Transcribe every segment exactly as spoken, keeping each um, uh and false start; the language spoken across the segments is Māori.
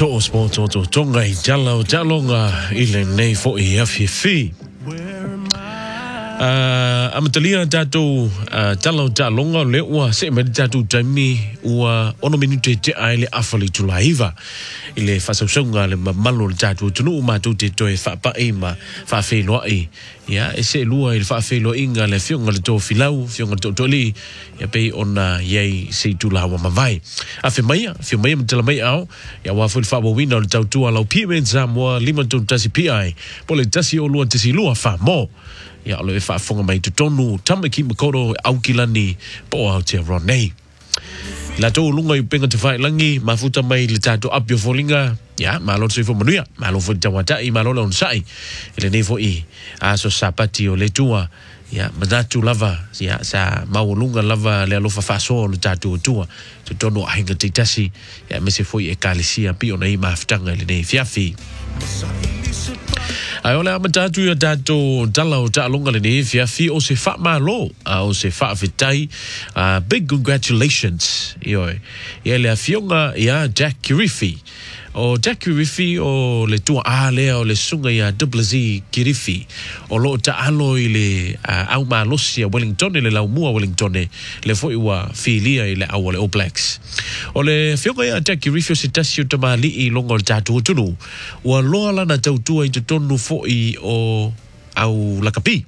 to sport to tonga I jalo jalonga ile nei fo I afifi. Uh, amatalia tato uh, talo talonga le ua se me tato taimi ua ono minute te aile afali tulaiva ile fasausunga le mamalo le tato tunu mato te toe fa pa ima fa felo ai ya ese lua il fa felo inga le fionga le to filau fionga to toli ya pe ona yei se tulawa mavai afi mai fi mai mtela mai au ya wa fo fa wina le tautua lau pime zamwa lima to tasi pi pole tasi o lua tasi lua fa mo ya lo e whaafonga mai tu tonu tamaki makoro au kilani po au te ronei. La tō lunga I penga te whailangi, mafuta mai le tātou apio folinga, ya, malo te fo manuia, malo fo tawatai, malo la unsai, ele nefo I, aso sapati o le tua, ya, manatu lava, ya, sa maulunga lava le alofa faso le tātou tua, tu tonu ahinga te tasi, ya, mese foi e kalisia pi o nei maftanga le nei fiafi. Ai ole amatatu ya tato tala o ta longa le ne fia fi o se fa malo o se fa fitai big congratulations yo ia le afionga ya Jack Kirifi o Jack Kirifi o le tua ale o le sunga ya double Z Kirifi o lo ta alo I le au malosia Wellington le lau mua Wellington le foi wa filia I le au le All Blacks o le fionga ya Jack Kirifi o se tasio tamali I longa le tatu tunu o loa lana tautua I te tonu foi o au lakapi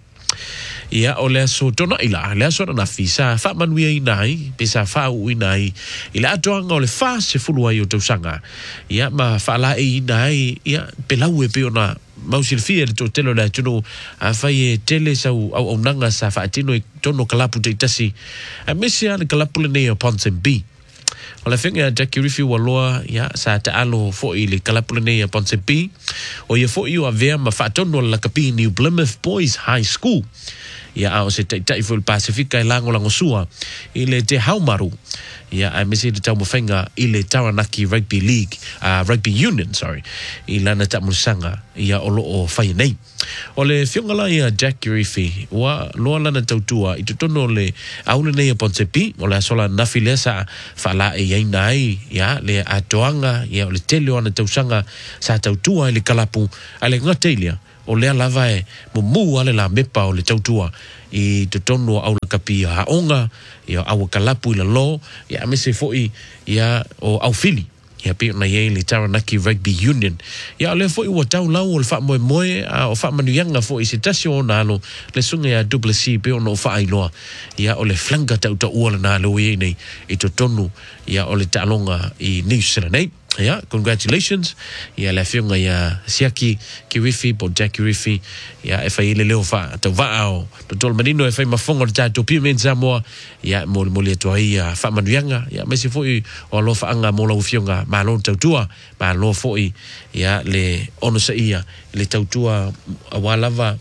ia o le aso tona ila le aso na fisa fa manuia I nai pesa fa u I nai ila atoanga o le fa se fulu ai o tausanga ia ma fa la I nai ia pelau e peona mausil fia le totelo le tuno a fai e tele sau au au nanga sa fa atino I tono kalapu te tasi a mesi ana kalapu le nei o Ponsonby o le whenga Jack Kirifi waloa ia sa te alo fo I le kalapule nei a Ponsonby o ia fo I o a vea ma whaatono la kapi New Plymouth Boys High School ia ao se taitai fo il Pasifika I lango lango sua I le te haumaru ia a mesi le tau mawhenga I le Taranaki Rugby League uh, Rugby Union sorry I lana tamusanga ia o loo whai nei o le whiongala ia Jack Kirifi wa loa lana tautua I tutono le aule nei a Ponsonby o le asola nafi lea sa whala e iaina ai ia le atoanga ia o le teleo ana tausanga sa tautua I le kalapu a le ngateilia o lea lava e mumu ale la mepa o le tautua I te tono au la kapi a haonga ia au kalapu I la lo ia mese foi ia o au fili ia pe na ye le Taranaki Rugby Union ia le foi o tau lau o le fa moe moe a o fa manuianga foi se tasio na lo le sunga ia double C pe no fa ailoa ia o le flanga tau tau ua na lo ye nei I te tono ia o le talonga I New Zealand yeah, congratulations. Ia la fionga ia Siaki Kirifi po Jack Kirifi. Ia e fai le leo fa tau vaao. Totol manino e fai mafonga le tato pia men Samoa. Ia mo mo le toa ia fa manuianga. Ia mesi foi o lo fa anga mo la fionga ma lo tau tua. Ma lo foi ia le ono sa ia le tau tua walava.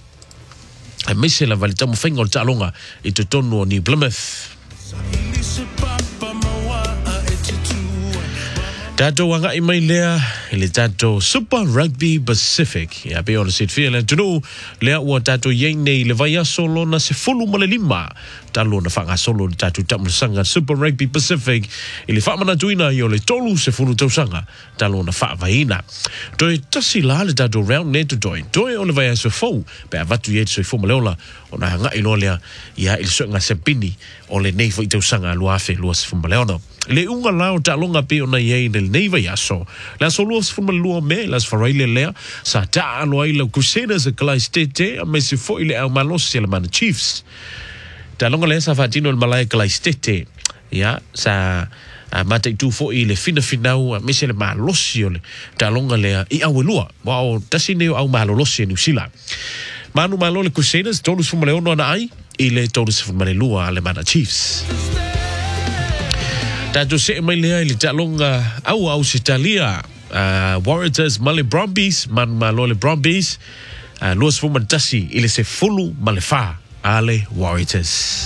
A mesi la vale tamu fenga o talonga I te tonu o New Plymouth. Tato wanga I mai lea ele tato Super Rugby Pacific ia pe ona sit fia le tunu lea ua tato yei nei le vai solo na se fulu ma le lima talo na whanga solo le tato tamusanga Super Rugby Pacific ili whamana tuina I o le tolu se fulu tausanga talo na whaavaina toi tasi la le tato round neto toi toi o le vai aso fau pe a vatu yei soi fuma leola o na hanga ilo lea ia ili soenga sepini o le nei fo I tausanga lua afe lua se fuma leono le unga lao talonga pe ona yei le neiva yaso la solo fuma lua me las faraile lea sa ta alo ai le Crusaders e Calaistete a me se foi le au malosi le mana Chiefs talonga le sa fatino le malai Calaistete ya sa a mate tu foi le fina finau a me se le malosi le talonga le I au lua wow tasine au malosi New Zealand manu malo le Crusaders tolu fuma le ono na ai I le tolu fuma le lua le mana Chiefs Tato se mai lea ili talonga au au sitalia uh, Warriors male Brumbies man malole Brumbies uh, luas fumantasi ili se fulu male fa ale Warriors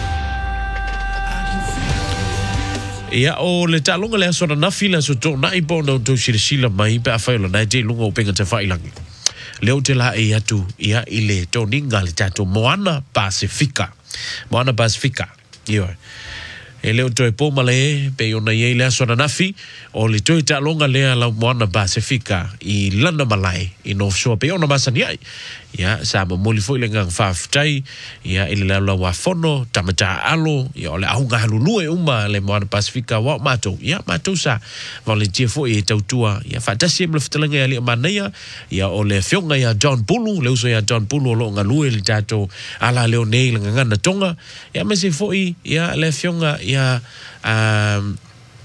ia o le talonga le asona nafi la so to nai bono to shirisila mai pe afaila nai te lunga o penga te whailangi leo te la e atu ia ile to ninga le tato Moana Pasifika Moana Pasifika ia e leo toe po male pe ona ye le aso na nafi o le toe ta longa le la moana Pasifika i lana malai i North Shore pe ona masani ai ya sa mo moli foi le ngang faftai ya ile la wa fono tamata alo ya ole aunga halulu e uma le moana Pasifika wa mato ya mato sa volunteer foi e tautua ya fatasi me fatelanga ya le manaya ya ole fionga ya John Pulu le uso ya John Pulu lo ngalue le tato ala le nei le ngana tonga ya me se foi ya le fionga ya um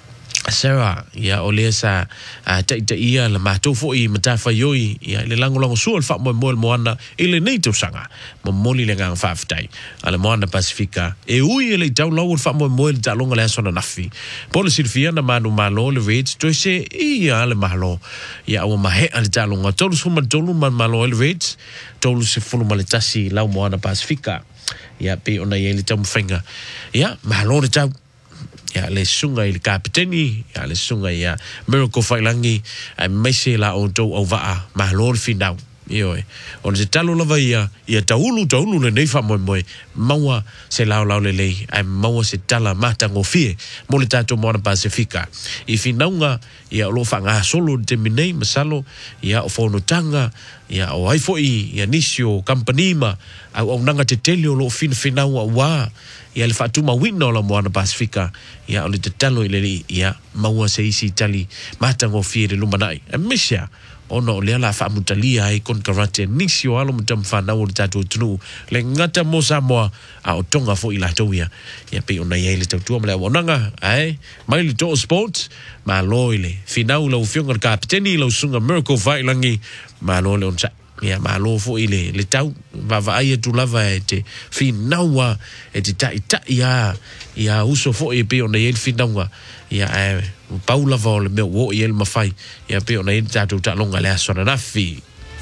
Sarah ya olesa ta ta ia la mato fo i mata fa yoi ya le lango lango sul fa mo mo moana ile nei to sanga mo moli le ngang fa ftai ala moana Pasifika e ui le tau lawo fa mo mo le talonga le sona nafi policy fia na manu malo le vet to se ia le malo ya o mahe al talonga tolu suma tolu man malo le vet tolu se fulu male tasi la moana Pasifika ya pe ona ye le tam finga ya malo le tau ya le sunga i le kapiteni ya le sunga ya Miracle Whailangi ai meise la o tau au waa ma lor finau io e o le talo lava ia ia taulu taulu le nei fa moi moi maua se lao lao le lei ai maua se tala matango fie mo le tato moana Pasifika i finaunga ia lo fanga solo te minei masalo ia o fono tanga ia o haifo i ia nisio kampanima au au nanga te telio lo fin finaua wa ia le fatuma wino la moana Pasifika ia o le te talo i le ia maua se isi tali matango fie le lumanai e misia ono le ala fa mutalia ai kon karate nisio alo mutam fa na o tatu tunu le ngata mo Samoa a o tonga fo ila toia ia pe ona ia le tatu mala onanga ai mai le to sport ma loile finau lo fionga kapiteni lo sunga Miracle Whailangi ma lo le onsa ia ma lo fo ile le tau va va ai tu lava e te finaua e te tai tai ia ia uso fo e pe ona ia finau ia e Paula vol me wo yel mafai ia pe ona ita tu ta longa le asona nafi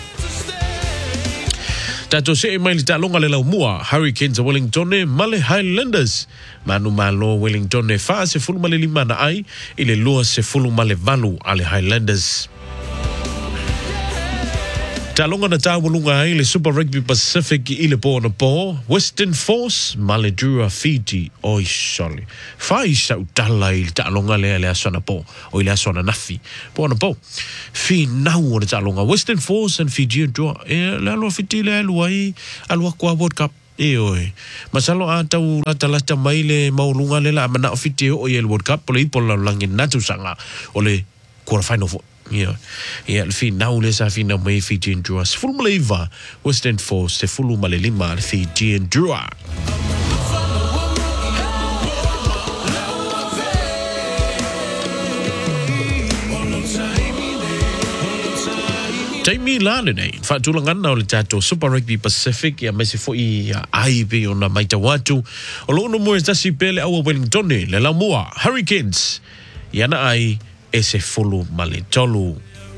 tato se mai ta longa le la mua Hurricanes Wellington male Highlanders manu malo Wellington fa se fulu male lima na ai ile lua se fulu male valu ale Highlanders talonga na tawalunga ai le Super Rugby Pacific i le po na po Western Force Maledura Fiji oi soli fai sa utala i talonga le le asona po o le asona nafi po na po fi nau na talonga Western Force and Fiji do e le lo fiti le lo ai alwa kwa World Cup e oi masalo ata u lata lata mai le maulunga le la mana fiti o i le World Cup le ipo la langin natu sanga o le quarterfinal yeah yeah le final le sa final mai Fiji and Drua full maleva Western Force se full malelima Fiji and Drua Jamie Lalene fa tulangan na le tato Super Rugby Pacific ya mesi fo i ai be ona maita watu o lo no mo tasi pele au Wellington le la moa Hurricanes yana ai ese fulu male tolu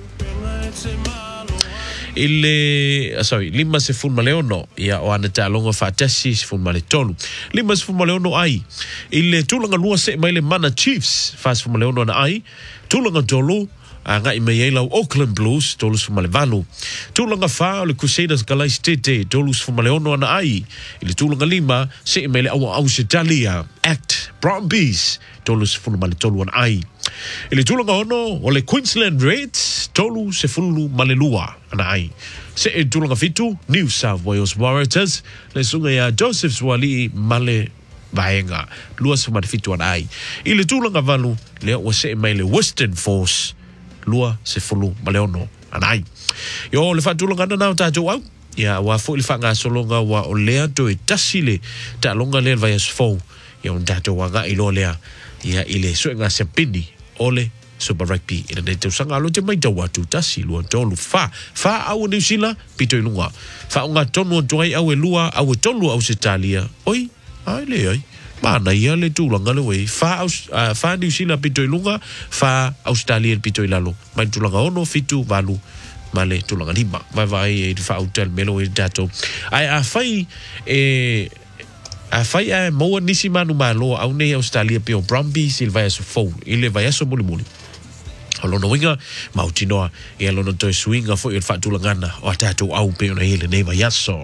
ile sorry lima se fulu male ono ya o ana talonga fatasi se fulu male tolu lima se fulu male ono ai ile tulanga lua se maile mana Chiefs fa se fulu male ono na ai tulanga tolu anga i mei lau Auckland Blues tolu se male valu tulanga fa le Crusaders Galais Tete tolu se male ono na ai ile tulanga lima se mele au au se talia Act Brumbies tolu se male tolu na ai ile tulanga ono o le Queensland Reds tolu se fulu malelua na ai se e tulanga fitu New South Wales Warriors le sunga ya Joseph Swali male vaenga lua se male fitu na ai ile tulanga valu le o se mai le Western Force lua se fulu maleono anai yo le fatulanga na ta jo au ya wa fo le fanga solonga wa o lea to e tasile ta longa le vai fo ya un dato wa ga ilo lea ya ile suenga se pini ole Super Rugby ina de tu sanga lo te mai tawa tu tasi lo tolu fa fa au New Zealand pito ilunga fa unga tonu toi au lua au tolu au Italia oi ai le ai mana ia le tulanga le wei fa uh, fa New Zealand pito ilunga fa Australia pito ilalo mai tulanga ono fitu valu male tulanga lima vai vai e fa hotel melo e dato ai a fai e a fai a mo nisi manu malo au nei Australia pio Brumbies silva so fo ile vai so muli muli alono winga mautinoa e alono to swinga fo e fa tulanga o tato au pe na ile nei vai so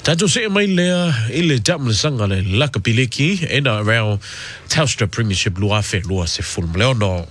Tato se mai lea ile tamle sanga le lakapiliki ena around Telstra Premiership lua fe lua se fulm leono.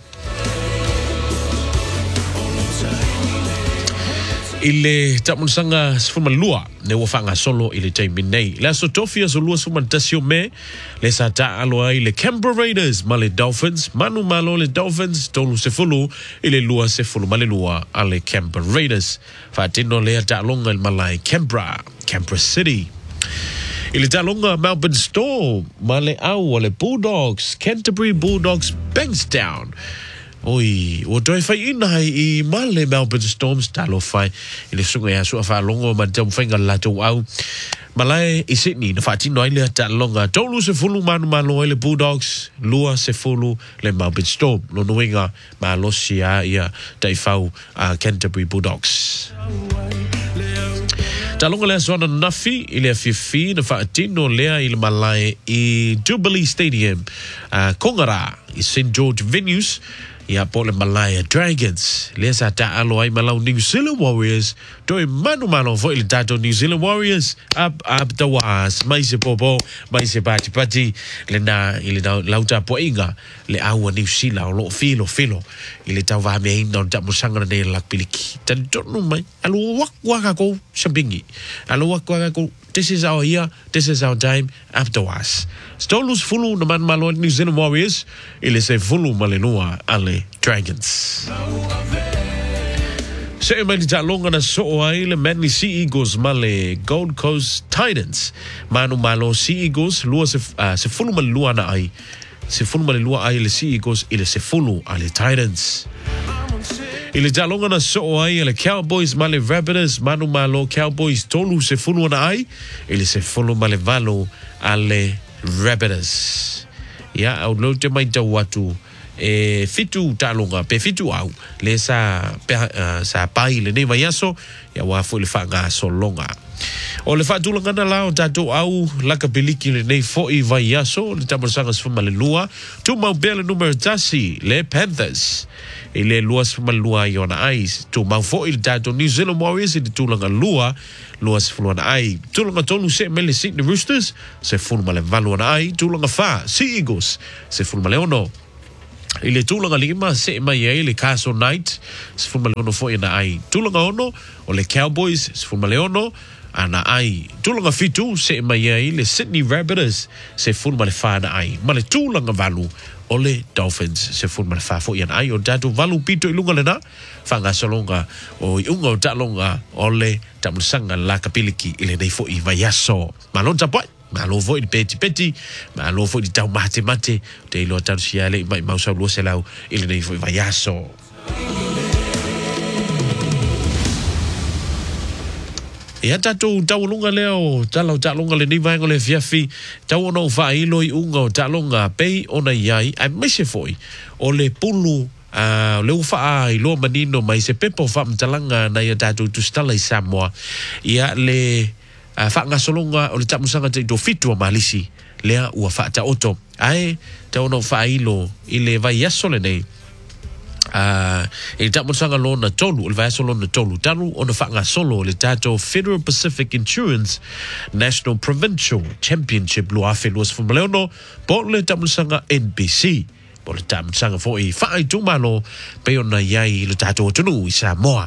Ile tamle sanga se fulm lua ne wafanga solo ile time nei. La sotofia so lua suma tasio me le sa ta aloa ile Canberra Raiders male Dolphins manu malo le Dolphins tolu se fulu ile lua se fulu male lua ale Canberra Raiders. Fatino le ta longa il malai Canberra Canberra City. Ile talonga Melbourne Storm, male au le Bulldogs, Canterbury Bulldogs, Bankstown. Oi, o toi fai ina i male Melbourne Storms talo fai. Ile sunga ya sua fa longo ma tau fai ngalato au. Malai i Sydney, na fati no ile talonga. Tolu se fulu manu malo le Bulldogs, lua se fulu le Melbourne Storm. Lo nuinga ma losia ia taifau uh, Canterbury Bulldogs. Talonga lea soana nafi ile fifi na faatino lea ile malai i Jubilee Stadium uh, Kongara i Saint George Venues ia po le Malaya Dragons lea sa ta alo ai malau New Zealand Warriors toi manu manu fo ile tato New Zealand Warriors up up the was mai se popo mai se pati pati le na ile na lauta po inga le awa New Zealand lo filo filo ile tau va me ina ta musanga ne la piliki tan tonu mai alo wak waka ko sabingi alo wak waka ko this is our year this is our time afterwards Stolus fulu na man malo New Zealand Warriors ile se fulu malenua ale Dragons. Se mai ta longa na so ai le Manly Sea Eagles male Gold Coast Titans. Manu malo Sea Eagles lua se uh, se fulu malua na ai. Se fulu malua ai le Sea Eagles ile se fulu ale Titans. Ile ta longa na so ai le Cowboys male Rabbitohs manu malo Cowboys tolu se fulu na ai ile se fulu male valo ale Rabbitohs. Ya au lo te mai ta watu e fitu talonga pe fitu au le sa pe, uh, sa pai le nei vai aso ya wa fo le fanga so longa o le fatu longa na lao tato au laka biliki le nei fo i vai aso le tamasanga sfuma le lua tu mau bele numero tasi le Panthers e le lua sfuma lua i ona ais tu mau fo i tato New Zealand Warriors i tu longa lua lua sfuma na ai tu longa tolu se mele Sydney Roosters se fuma le valu na ai tu longa fa Sea Eagles se fuma le ono ile tulanga lima se mai ai le Castle Knight se fuma leono fo ina ai tulanga ono o le Cowboys se fuma leono ana ai tulanga fitu se mai ai le Sydney Rabbitohs se fuma le fa na ai ma le tulanga valu o le Dolphins se fuma le fa fo ina ai o datu valu pito ilunga lena fanga solonga o iunga o talonga o le tamusanga la kapiliki ile nei fo i vaiaso malonta boy malo foi peti peti malo foi di tau mate mate te lo tau sia le mai mau sa lo se lau ile nei foi vaiaso e ata tu tau lunga leo talo tau lunga le ni vai ngole fiafi tau no fa ilo i unga tau lunga pei ona iai ai mese foi o le pulu Uh, le ufa ai lo manino mai se pepo fa mtalanga na ia tatu tu stala i Samoa ia le uh, fa ngasolonga o le tamusanga te do fitu malisi lea ua fa ta oto ai te ono fa ilo ile vai yaso le nei uh, e tamusanga lo na tolu le vai yaso lo na tolu tanu ono fa ngasolo le tato Federal Pacific Insurance National Provincial Championship lo afe lo sfu maleono po le tamusanga N B C o le tamusanga fo i whaai tumalo pe ona iai le tātou tunu i Samoa.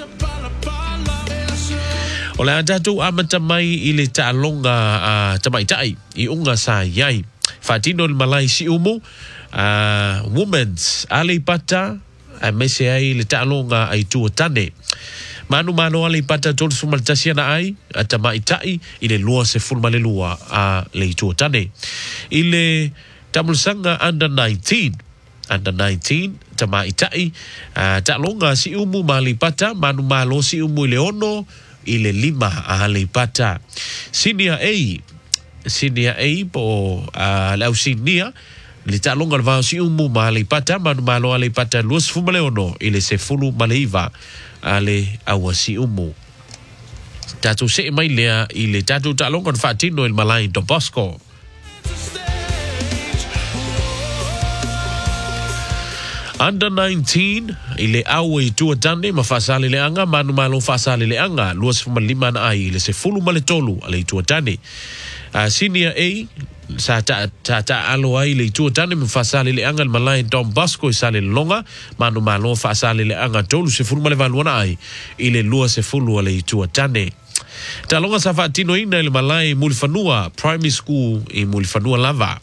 O le tātou amata mai i le tālonga uh, tamaitai i unga sa iai. Whaatino le malai si umu, uh, Women's Ali Pata, a mese ai le tālonga ai tua tane. Manu mano ali pata tolu sumaltasia na ai, a tamaitai i le lua se fulma le lua a le tua tane. I le tamusanga under nineteen under nineteen tama itai uh, ta longa si umu mali pata manu malo si umu le ono ile lima ali pata senior A senior A po uh, lau senior le ta longa va si umu mali pata manu malo ali pata luas fuma le ono ile se fulu maleiva ale awa si umu tatu se mai lea ile tatu ta longa fatino il malai do Bosco Under nineteen, ile awe tua tane mafasale le anga manu malo fasale le anga luas lima na ai le se fulu male tolu ale tua tane. Uh, senior A sa ta ta ta alo ai le tua tane mafasale le anga malai Don Bosco sale longa manu malo fasale le anga tolu se fulu male valuana ai ile lua se fulu ale tua tane. Talonga sa fatino ina le malai Mulifanua Primary School i Mulifanua Lava.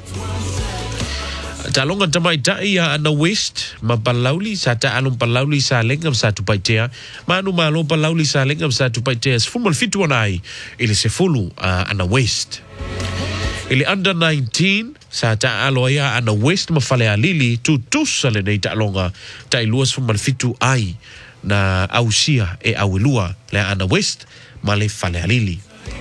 Talonga tamai tai ya ana West mapalauli sa ta alum palauli sa lengam sa tupaitea manu malo palauli sa lengam sa tupaitea sfumal fitu anai ile se fulu uh, ana West. Ile under nineteen sa ta aloya ana West mafale alili tu tusale nei talonga tai luas fumal fitu ai na ausia e awilua le ana West male fale alili.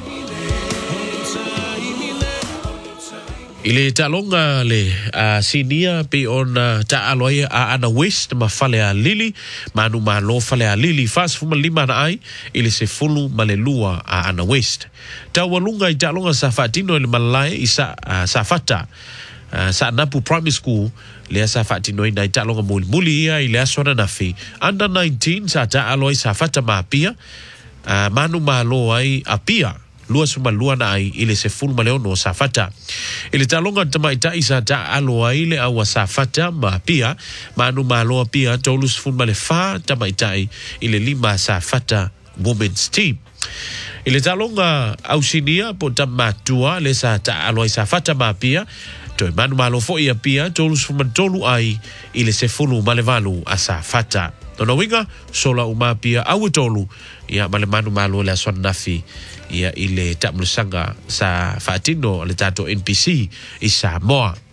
Ile talonga le uh, sinia pe on uh, ta aloia a ana West ma fale a lili manu ma lo fale a lili fas fuma lima na ai ile se fulu malelua a ana West. Ta walunga i talonga sa fatino ile malai isa uh, sa fata uh, sa napu primary school le sa fatino ina i talonga muli muli ia ile asona na fi under nineteen sa ta aloi sa fata ma apia uh, manu ma lo ai apia lua suma lua na ai ile se fulu maleo no safata. Ile talonga tamaita isa ta aloa ile awa safata ma pia manu maloa pia tolus fulu male fa tamaita ile lima safata women's team. Ile talonga ausinia po tamatua le sa ta aloa safata ma pia to manu malo fo ia pia tolus fulu tolu ai ile se fulu male valu a safata. Tona winga sola uma pia awe tolu ia male manu malo le aswan nafi ia ile tak melusanga sa fatino le tato N P C i Samoa.